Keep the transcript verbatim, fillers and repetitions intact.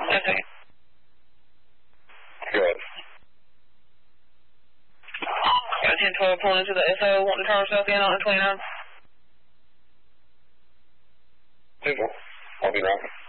Okay. Good. Got ten twelve pulling into the S O, wanting to turn herself in on the twenty-nine. Super. I'll be around.